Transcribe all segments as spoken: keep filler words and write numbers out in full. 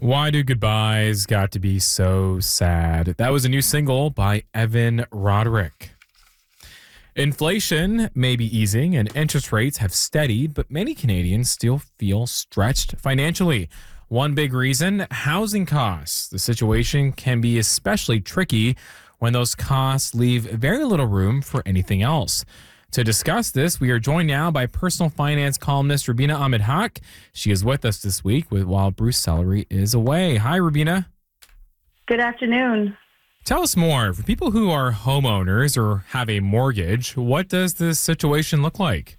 Why do goodbyes got to be so sad? That was a new single by Evan Roderick. Inflation may be easing and interest rates have steadied, but many Canadians still feel stretched financially. One big reason, housing costs. The situation can be especially tricky when those costs leave very little room for anything else. To discuss this, we are joined now by personal finance columnist Rubina Ahmed-Haq. She is with us this week with, while Bruce Sellery is away. Hi, Rubina. Good afternoon. Tell us more. For people who are homeowners or have a mortgage, what does this situation look like?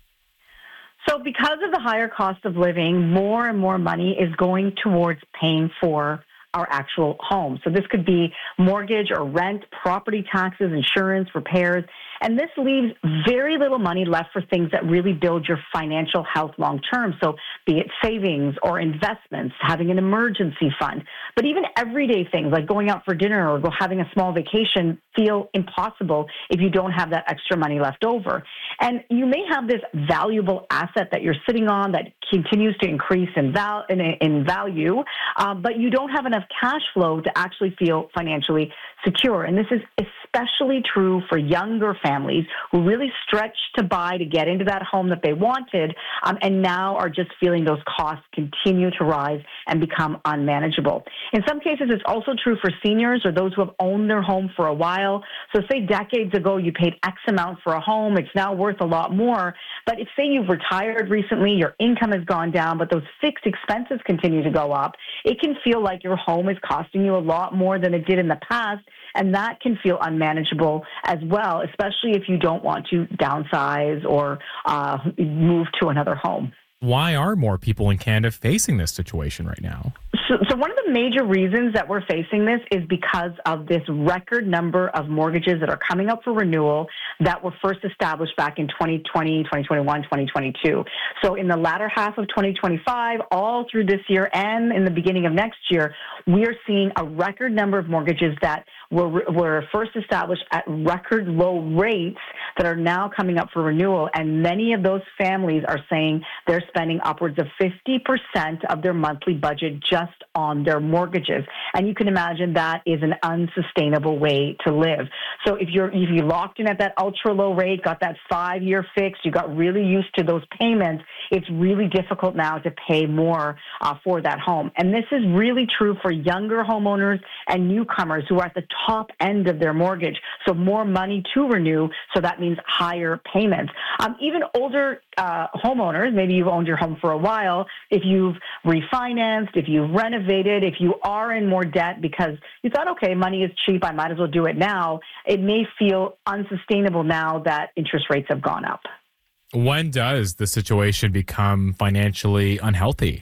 So because of the higher cost of living, more and more money is going towards paying for our actual home. So this could be mortgage or rent, property taxes, insurance, repairs. And this leaves very little money left for things that really build your financial health long term. So be it savings or investments, having an emergency fund. But even everyday things like going out for dinner or go having a small vacation feel impossible if you don't have that extra money left over. And you may have this valuable asset that you're sitting on that continues to increase in, val- in, in value, uh, but you don't have enough cash flow to actually feel financially secure. And this is especially true for younger families who really stretched to buy to get into that home that they wanted, um, and now are just feeling those costs continue to rise and become unmanageable. In some cases, it's also true for seniors or those who have owned their home for a while. So say decades ago you paid X amount for a home, it's now worth a lot more. But if say you've retired recently, your income has gone down, but those fixed expenses continue to go up, it can feel like your home is costing you a lot more than it did in the past. And that can feel unmanageable as well, especially if you don't want to downsize or uh, move to another home. Why are more people in Canada facing this situation right now? So, so one of the major reasons that we're facing this is because of this record number of mortgages that are coming up for renewal that were first established back in twenty twenty, twenty twenty-one, twenty twenty-two. So in the latter half of twenty twenty-five, all through this year and in the beginning of next year, we are seeing a record number of mortgages that were, were first established at record low rates that are now coming up for renewal. And many of those families are saying they're spending upwards of fifty percent of their monthly budget just on their mortgages. And you can imagine that is an unsustainable way to live. So if you're if you locked in at that ultra low rate, got that five-year fix, you got really used to those payments, it's really difficult now to pay more uh, for that home. And this is really true for younger homeowners and newcomers who are at the top end of their mortgage. So more money to renew, so that means higher payments. Um, even older uh, homeowners, maybe you've owned your home for a while, if you've refinanced, if you've renovated, if you are in more debt because you thought, okay, money is cheap, I might as well do it now, it may feel unsustainable now that interest rates have gone up. When does the situation become financially unhealthy?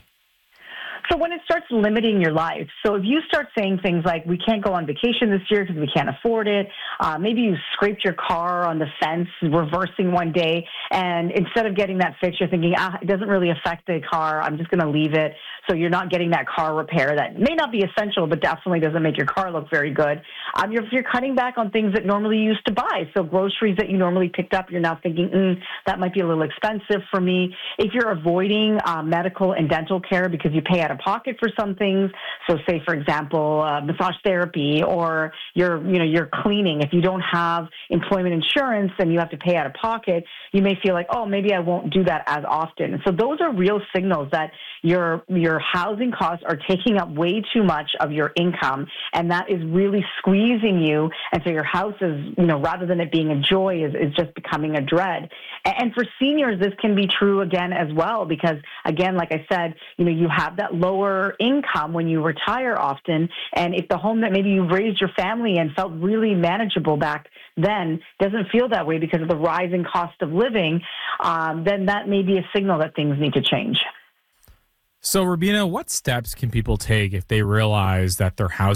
So when it starts limiting your life, so if you start saying things like, we can't go on vacation this year because we can't afford it, uh, maybe you scraped your car on the fence reversing one day, and instead of getting that fixed, you're thinking, ah, it doesn't really affect the car, I'm just going to leave it. So you're not getting that car repair that may not be essential, but definitely doesn't make your car look very good. Um, you're, you're cutting back on things that normally you used to buy. So groceries that you normally picked up, you're now thinking, mm, that might be a little expensive for me. If you're avoiding uh, medical and dental care because you pay out of pocket for some things, so say, for example, uh, massage therapy, or your, you know, your cleaning. If you don't have employment insurance and you have to pay out of pocket, you may feel like, oh, maybe I won't do that as often. So those are real signals that your your housing costs are taking up way too much of your income, and that is really squeezing you. And so your house is, you know, rather than it being a joy, is, is just becoming a dread. And for seniors, this can be true again as well, because again, like I said, you know, you have that lower income when you retire often. And if the home that maybe you raised your family in felt really manageable back then doesn't feel that way because of the rising cost of living, um, then that may be a signal that things need to change. So, Rubina, what steps can people take if they realize that their housing